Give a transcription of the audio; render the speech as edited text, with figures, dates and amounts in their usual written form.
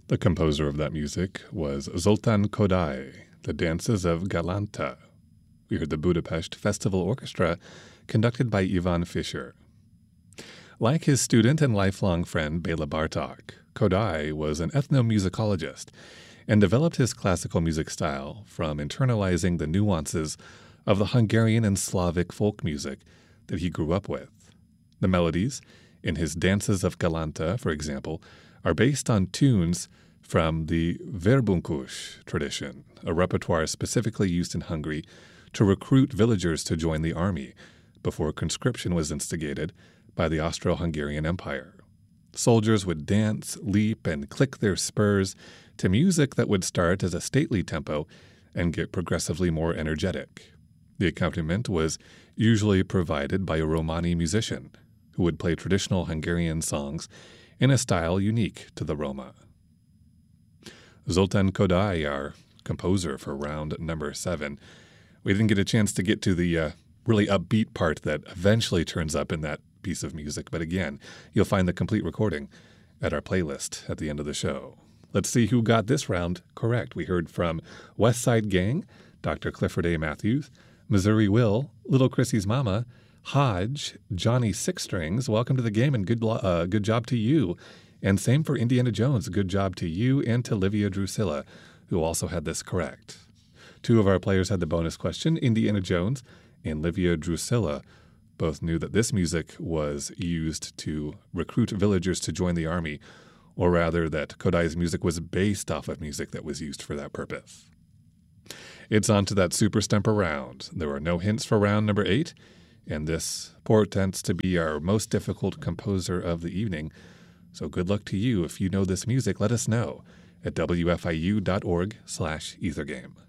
The composer of that music was Zoltán Kodály, The Dances of Galanta. We heard the Budapest Festival Orchestra, conducted by Ivan Fischer. Like his student and lifelong friend Béla Bartók, Kodály was an ethnomusicologist and developed his classical music style from internalizing the nuances of the Hungarian and Slavic folk music that he grew up with. The melodies in his Dances of Galanta, for example, are based on tunes from the Verbunkus tradition, a repertoire specifically used in Hungary to recruit villagers to join the army before conscription was instigated by the Austro-Hungarian Empire. Soldiers would dance, leap, and click their spurs to music that would start as a stately tempo and get progressively more energetic. The accompaniment was usually provided by a Romani musician who would play traditional Hungarian songs in a style unique to the Roma. Zoltán Kodály, our composer for round number 7. We didn't get a chance to get to the really upbeat part that eventually turns up in that piece of music, but again, you'll find the complete recording at our playlist at the end of the show. Let's see who got this round correct. We heard from West Side Gang, Dr. Clifford A. Matthews, Missouri Will, Little Chrissy's Mama, Hodge, Johnny Six Strings, welcome to the game and good job to you. And same for Indiana Jones, good job to you and to Livia Drusilla, who also had this correct. 2 of our players had the bonus question. Indiana Jones and Livia Drusilla both knew that this music was used to recruit villagers to join the army, or rather that Kodály's music was based off of music that was used for that purpose. It's on to that Super Stumper round. There were no hints for round number 8, and this portends to be our most difficult composer of the evening. So good luck to you. If you know this music, let us know at wfiu.org/ethergame.